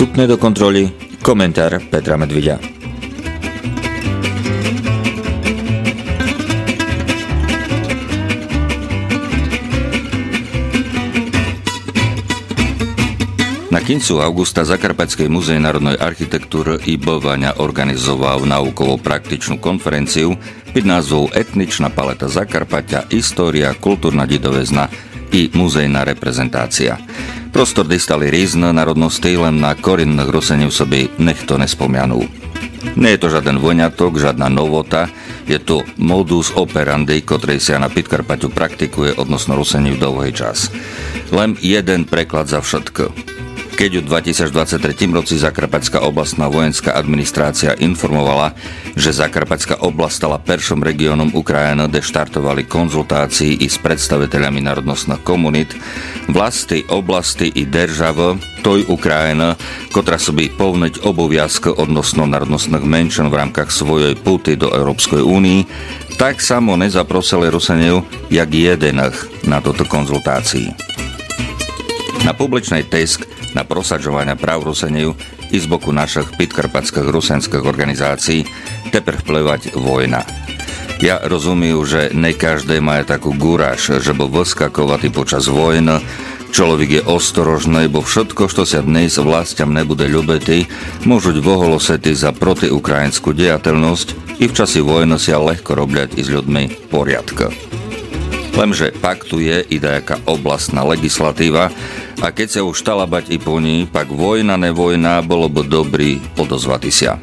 Vstupné do kontroly, komentár Petra Medviďa. Na koncu augusta Zakarpatský muzej národnej architektúry i Váňa organizoval naukovo-praktičnú konferenciu pod názvou Etničná paleta Zakarpatia, história, kultúrna didovezna i muzejná reprezentácia. Prostor dostali rýzne národnosti, len na korinných Ruseňov sobie nechto nespomianú. Nie je to žiaden voňatok, žiadna novota, je to modus operandi, ktorý sa na Podkarpaťu praktikuje odnosno Ruseňov dlhý čas. Len jeden preklad za všetko. Keď v 2023 roci Zakarpatská oblastná vojenská administrácia informovala, že Zakarpatská oblast stala peršom regiónom Ukrajiny, kde štartovali konzultácii i s predstaviteľami národnostných komunít, vlasti, oblasti i držav toj Ukrajiny, ktorá sobí povniť oboviazky odnosno národnostných menšin v rámkach svojej puty do Európskej únii, tak samo nezaprosili Ruseňov jak jedených na toto konzultácii. Na publičnej tisk na prosadzovania práv Ruseňov i z boku našich podkarpatských rusenských organizácií teper vplyvať vojna. Ja rozumiem, že ne každý má takú gúraž, že bo vyskakovať počas vojny. Človek je ostorožný, bo všetko, čo sa dnes vlastiam nebude ľubetý, môžuť voholosety za protiukrajinskú dejateľnosť i v časi vojny sa ľahko robľať i s ľuďmi poriadka. Lenže paktuje i dajaká oblastná legislatíva a keď sa už talabať i po ní, pak vojna, nevojna, bolo by dobrý odozvati sa.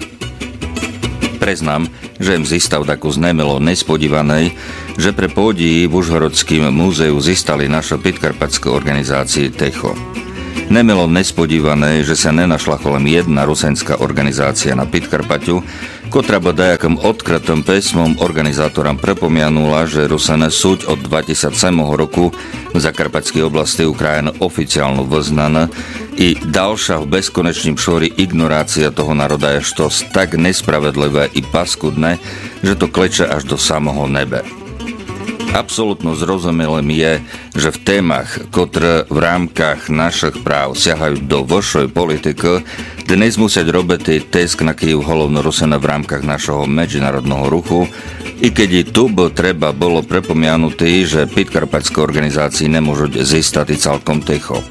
Preznám, že im zistav takú znemelo nespodívanej, že pre pódií v Užhorodským múzeu zistali naše podkarpatské organizácie TECHO. Nemelo nespodívané, že sa nenašla kolem jedna rusenská organizácia na Podkarpaťu, ktorá by dajakom odkrytým písmom organizátorom prepomianula, že Rusene súď od 2007 roku v Zakarpatskej oblasti Ukrajiny oficiálne vyznané i ďalšia v bezkonečným šori ignorácia toho národa je štos tak nespravedlivé i paskudné, že to kleče až do samého nebe. Absolútno zrozumelým je, že v témach, ktoré v rámkach našich práv siahajú do vašej politiky, dnes musieť robiť tisk na Kyjev hlavno Rusena v rámkach našho medzinárodného ruchu, i keď i tu by treba bolo prepomianutý, že podkarpatské organizácie nemôžu zistať celkom ticho.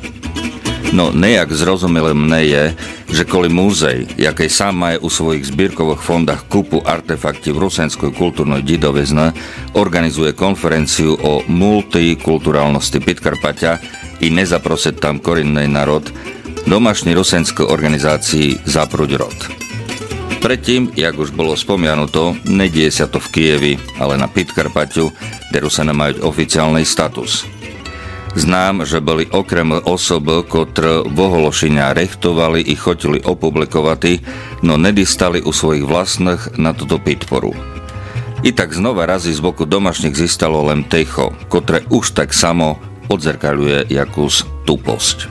No nejak zrozumelé mne je, že kvôli múzej, jaký sám má u svojich zbierkových fondách kúpu artefakty v rusenskej kultúrnej didovezne, organizuje konferenciu o multikulturálnosti Podkarpaťa i nezaprosiť tam korinný národ, domašní rusenskej organizácii Zaprúď rod. Predtým, jak už bolo spomenuto, nedieje sa to v Kyjevi, ale na Podkarpaťu, kde Rusene majú oficiálny status. Znám, že boli okrem osoby, ktoré vohološenia rechtovali i chotili opublikovať, no nedistali u svojich vlastných na túto podporu. I tak znova razy z boku domašných zistalo len TECHO, ktoré už tak samo odzerkaľuje jakús tuposť.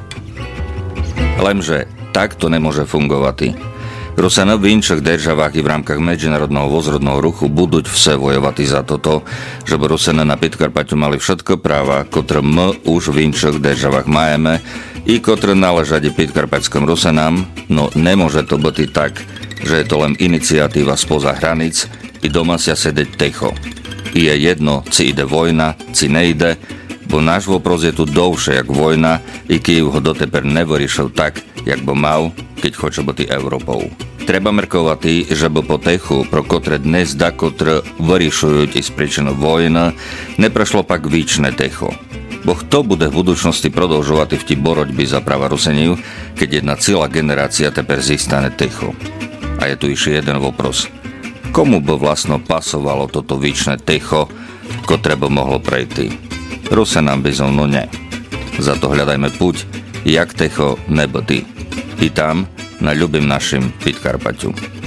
Lenže tak to nemôže fungovať. Rusene v inších državách i v rámkach medzinárodného vozrodného ruchu budú vse vojovať za toto, že by Rusene na Podkarpaťu mali všetko práva, ktoré my už v inších državách majeme i ktoré náležať podkarpaťským Rusenám, no nemôže to byť tak, že je to len iniciatíva spoza hraníc i doma sa sedeť ticho. I je jedno, či ide vojna, či nejde, bo náš vopros je tu dlhšie jak vojna i Kyjev ho doteper nevyriešil tak, jak by mal, keď chce byť Európou. Treba merkovať, že by po techu, pro ktoré dnes dakotre vyriešujú z príčiny vojny, neprešlo pak výčne techo. Bo kto bude v budúcnosti prodlžovať v tí boroďby za práva Ruseňov, keď jedna celá generácia teper zistane techo. A je tu ešte jeden vopros. Komu by vlastno pasovalo toto výčne techo, ktoré by mohlo prejти? Rusenám bizovno ne. Za to hľadajme puť, jak techo nebytý. I tam, na ľubým našim Podkarpaťu.